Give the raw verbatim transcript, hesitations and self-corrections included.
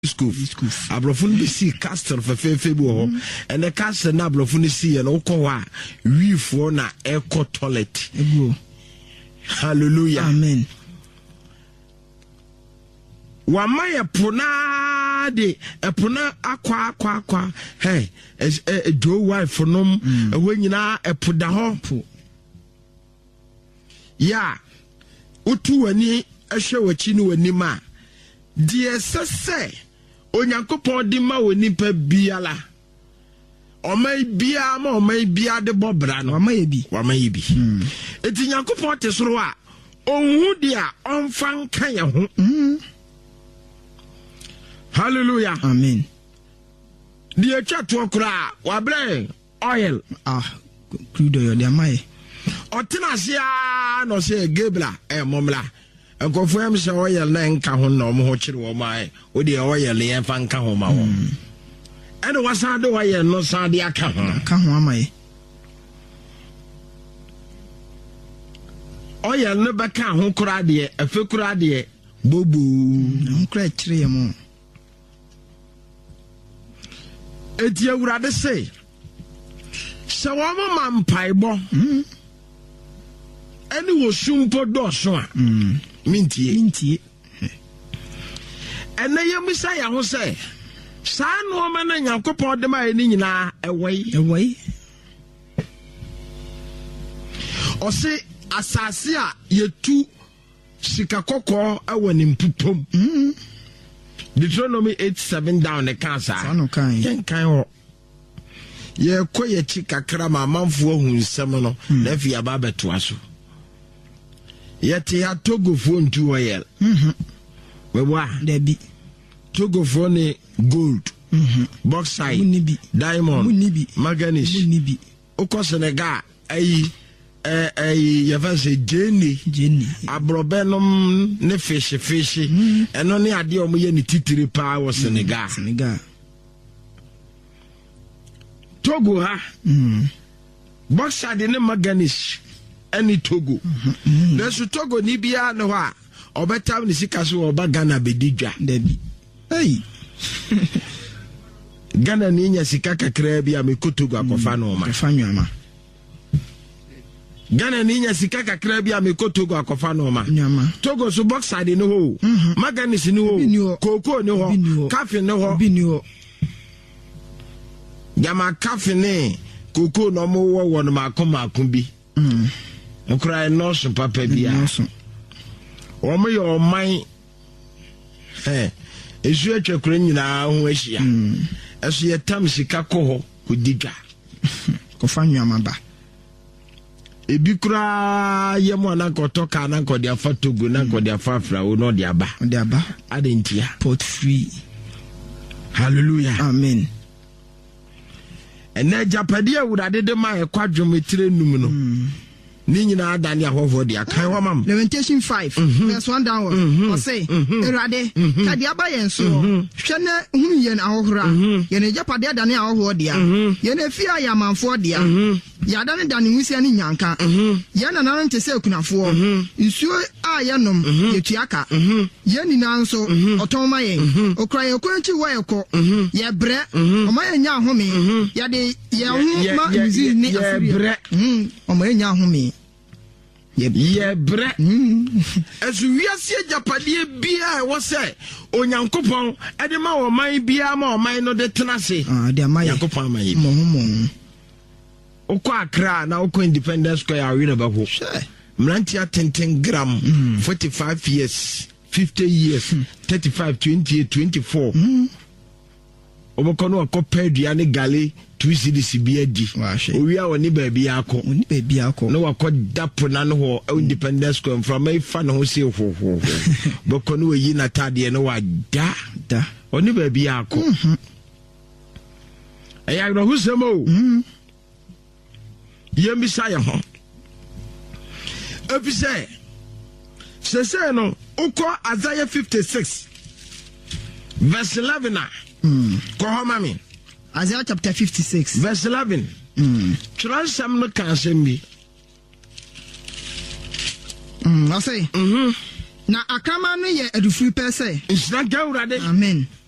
school abrofo be see castle for fefe bi ho and the castle na abrofo ni see na ukọ wa wiifo na eco toilet ebuo. Hallelujah, amen. Wa maye pona de epona akwa akwa akwa hey e do wife nom we nyina epoda ho ya utu wani ehwe wachi ni wani ma de sese onyankopon di ma woni pa biala omai bia ma omai bia de bobra no amaye bi amaye bi eti nyankopon te soro a onhu dia onfan kan ya ho. Hallelujah, amen. The chat okra wabre oil ah crude oil de amaye otenasia no se gebla e momla enkofu am se oil na nka ho na omo ho kire wo mai o de oil ye fa nka ho ma wo ene wasa de oil no sa de aka ho aka ho amaye oil no be ka ho kura de afi kura de bobu no kura kire mo eti awurade se se wo ma mpaibo mm eni wo sumpo do so a mm mintie mintie ene yemisa ya ho se sa no ma na Nyankopon de ma ni nyina ewai ewai o se asase a yetu sika kokko awani mpupom mm Deuteronomy eight seven down the cancer. Sano kan. Ken kan ho. Ye koye chi kakra ma manfo hu nsem no na fi aba beto aso. Ye te ya Togo fo ntu oil. Mhm. We wa Debi. Togo fo ni gold. Mhm. Bauxite. Munibi. Diamond. Munibi. Manganese. Munibi. Oko Senegal ayi eh eh ya fa se jeni jeni abrobenom ne fish fish eno ne ade o ye ne titiri pa wo Senegal Senegal Togo ha mm Bauxite ne manganese any Togo na so Togo ni bia ne ho a obetaw ne sika so oba Ghana bedidwa dabi hey Ghana ni nya sika kakra bia me kotogo akofa no ma akofa nwama Ghana ni nya sika kakra bia me kotogo akofa no ma nyama Togo so Bauxite ne ho manganese ne ho cocoa ne ho coffee ne ho bi ni ho Yama coffee ne cocoa no mo wo wo no makoma akumbi mm nkura no so papa bia o mo yo man eh esu atwakura nyina ho ahia eso ye tam sika ko ho kodiga ko fa nwama ba ebi kura ye mo na koto ka na kodi afa Togo na kodi afa Afra wo no de aba de aba adentia port free. Hallelujah, amen. Ene japade awurade de ma e kwadwometire num no ni nyina adane ahofo de akan wa mam Lamentation five verse one downward o say erade kade aba yen so hwe na hunu yen ahohora yen japade adane ahofo de a yen afi ayamanfo de a ya adane dane nwusia ni nyanka yen na nan tese kunafo nsuo a yenom yetuaka yen ni nanso otonma yen okra ye kwanchi wa yeko ye bre o ma yen nya ahome ye de ye hu ma nzi ni afri mm o ma yen nya ahome ye bre esu wiase japade bia wo se onyankopon ede ma wo man bia ma o man no de tenase ah de ma yankopon ma yi mo mo okwa Accra na okwa Independence Square awi na bako mranti ten gram forty-five years fifty years thirty-five twenty-eight twenty-four oboko no akopɛ dua ne gale two cities bi adi owi a woni ba bia akọ woni ba bia akọ no akọ dapo na no ho Independence Square from mai fa no ho se ho ho boko no yi na tade no wa da da oni ba bia akọ eya no husemo yemi saye ho efise se se no uko Isaiah fifty-six verse eleven mm ko ho mami Isaiah chapter fifty-six verse eleven mm transam no kan sembi mm I say mhm na akama no ye adufuri pese nsira gawurade amen